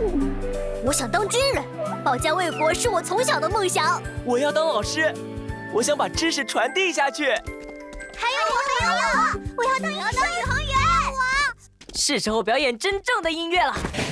我想当军人，保家卫国是我从小的梦想。 我要当老师，我想把知识传递下去。 还有我，我要当宇航员。 是时候表演真正的音乐了。